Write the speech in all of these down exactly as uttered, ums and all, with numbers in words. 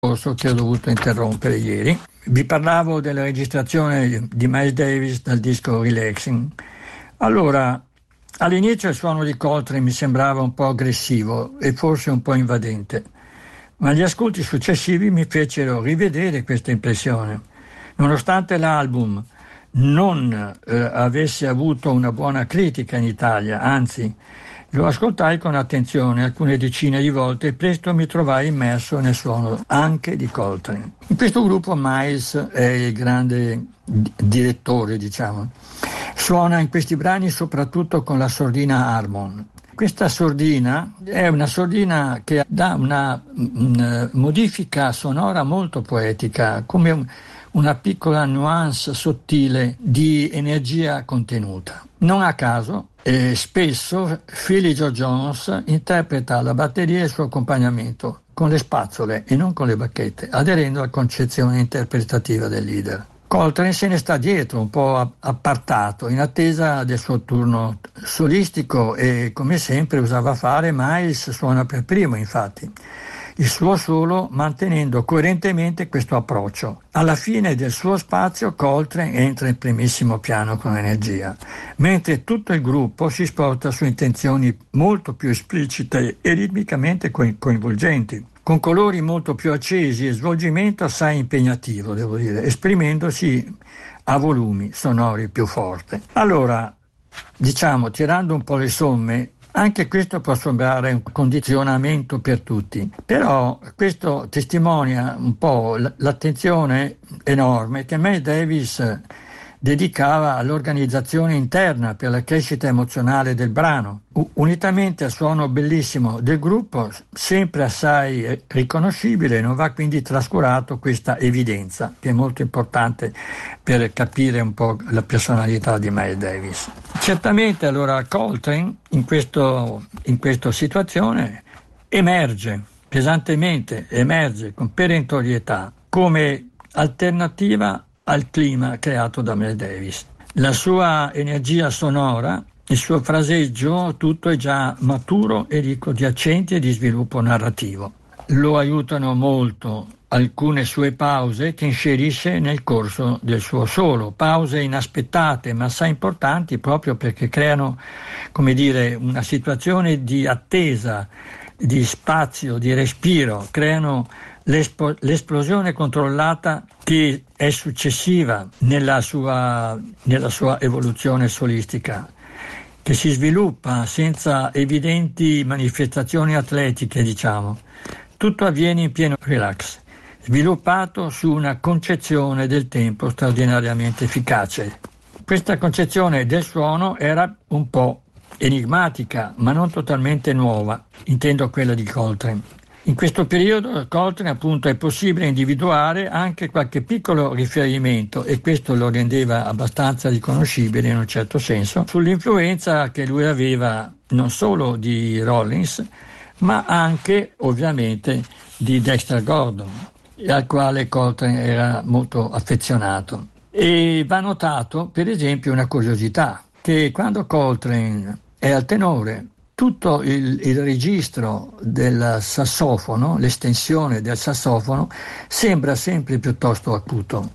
discorso che ho dovuto interrompere ieri. Vi parlavo della registrazione di Miles Davis dal disco Relaxing. Allora, all'inizio il suono di Coltrane mi sembrava un po' aggressivo e forse un po' invadente, ma gli ascolti successivi mi fecero rivedere questa impressione. Nonostante l'album non eh, avesse avuto una buona critica in Italia, anzi, lo ascoltai con attenzione alcune decine di volte e presto mi trovai immerso nel suono anche di Coltrane. In questo gruppo Miles è il grande d- direttore, diciamo. Suona in questi brani soprattutto con la sordina Harmon. Questa sordina è una sordina che dà una, una modifica sonora molto poetica, come un, una piccola nuance sottile di energia contenuta. Non a caso, e spesso Philly Joe Jones interpreta la batteria e il suo accompagnamento con le spazzole e non con le bacchette, aderendo alla concezione interpretativa del leader. Coltrane se ne sta dietro, un po' appartato, in attesa del suo turno solistico e, come sempre usava fare, Miles suona per primo, infatti, il suo solo mantenendo coerentemente questo approccio. Alla fine del suo spazio Coltrane entra in primissimo piano con energia, mentre tutto il gruppo si sposta su intenzioni molto più esplicite e ritmicamente coinvolgenti, con colori molto più accesi e svolgimento assai impegnativo, devo dire, esprimendosi a volumi sonori più forti. Allora, diciamo, tirando un po' le somme, anche questo può sembrare un condizionamento per tutti, però questo testimonia un po' l'attenzione enorme che Miles Davis dedicava all'organizzazione interna per la crescita emozionale del brano, unitamente al suono bellissimo del gruppo, sempre assai riconoscibile. Non va quindi trascurato questa evidenza, che è molto importante per capire un po' la personalità di Miles Davis. Certamente allora Coltrane in questo, in questa situazione emerge pesantemente, emerge con perentorietà come alternativa al clima creato da Miles Davis. La sua energia sonora, il suo fraseggio, tutto è già maturo e ricco di accenti e di sviluppo narrativo. Lo aiutano molto alcune sue pause che inserisce nel corso del suo solo, pause inaspettate ma assai importanti proprio perché creano, come dire, una situazione di attesa, di spazio, di respiro, creano L'espo- l'esplosione controllata che è successiva nella sua, nella sua evoluzione solistica, che si sviluppa senza evidenti manifestazioni atletiche, diciamo. Tutto avviene in pieno relax, sviluppato su una concezione del tempo straordinariamente efficace. Questa concezione del suono era un po' enigmatica, ma non totalmente nuova, intendo quella di Coltrane. In questo periodo Coltrane appunto è possibile individuare anche qualche piccolo riferimento, e questo lo rendeva abbastanza riconoscibile in un certo senso, sull'influenza che lui aveva non solo di Rollins ma anche ovviamente di Dexter Gordon, al quale Coltrane era molto affezionato. E va notato per esempio una curiosità, che quando Coltrane è al tenore tutto il, il registro del sassofono, l'estensione del sassofono, sembra sempre piuttosto acuto.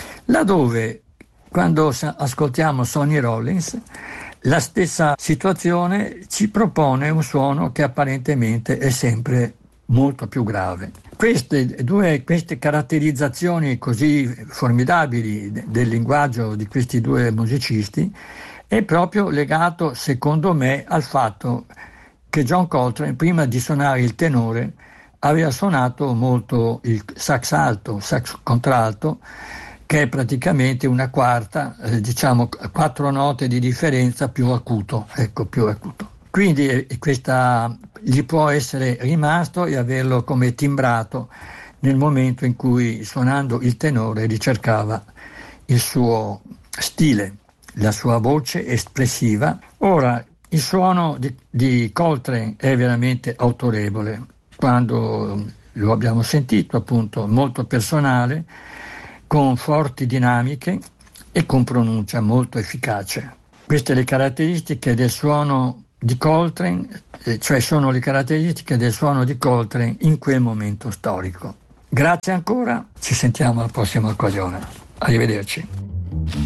Laddove, quando ascoltiamo Sonny Rollins, la stessa situazione ci propone un suono che apparentemente è sempre molto più grave. Queste due queste caratterizzazioni così formidabili del linguaggio di questi due musicisti è proprio legato, secondo me, al fatto che John Coltrane, prima di suonare il tenore, aveva suonato molto il sax alto, sax contralto, che è praticamente una quarta, eh, diciamo quattro note di differenza più acuto, ecco, più acuto. Quindi eh, questa gli può essere rimasto e averlo come timbrato nel momento in cui, suonando il tenore, ricercava il suo stile, la sua voce espressiva. Ora, il suono di, di Coltrane è veramente autorevole, quando lo abbiamo sentito, appunto, molto personale, con forti dinamiche e con pronuncia molto efficace. Queste le caratteristiche del suono di Coltrane, eh, cioè sono le caratteristiche del suono di Coltrane in quel momento storico. Grazie ancora, ci sentiamo alla prossima occasione. Arrivederci.